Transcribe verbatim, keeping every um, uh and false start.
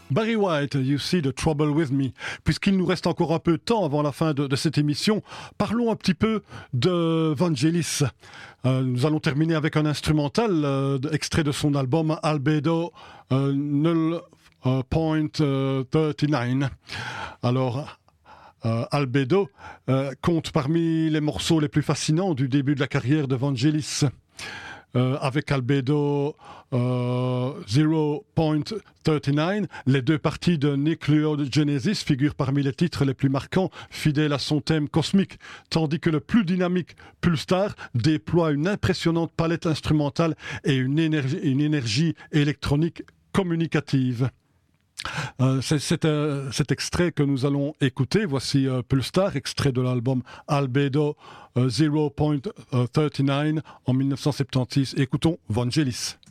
Barry White, You See the Trouble With Me. Puisqu'il nous reste encore un peu de temps avant la fin de, de cette émission, parlons un petit peu de Vangelis. Euh, nous allons terminer avec un instrumental euh, extrait de son album Albedo euh, Null euh, Point euh, trente-neuf. Alors, euh, Albedo euh, compte parmi les morceaux les plus fascinants du début de la carrière de Vangelis. Euh, avec Albedo euh, zéro point trente-neuf, les deux parties de Nucleogenesis figurent parmi les titres les plus marquants, fidèles à son thème cosmique, tandis que le plus dynamique Pulsar déploie une impressionnante palette instrumentale et une énergie, une énergie électronique communicative. Euh, c'est, c'est euh, cet extrait que nous allons écouter. Voici euh, Pulsar, extrait de l'album Albedo euh, zéro point trente-neuf en dix-neuf cent soixante-seize. Écoutons Vangelis.